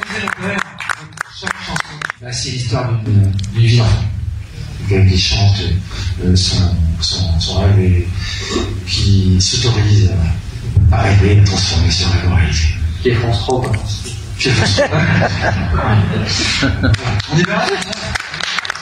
chaque chanson, c'est l'histoire d'une vie d'enfant. Qui chante son rêve et qui s'autorise à rêver, à transformer ce rêve en réalité. Qui est France Trop, quoi. On est bien.